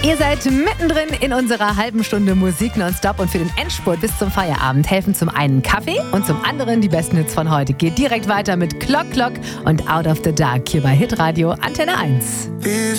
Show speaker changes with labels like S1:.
S1: Ihr seid mittendrin in unserer halben Stunde Musik nonstop und für den Endspurt bis zum Feierabend helfen zum einen Kaffee und zum anderen die besten Hits von heute. Geht direkt weiter mit Clock Clock und Out of the Dark hier bei Hitradio Antenne 1.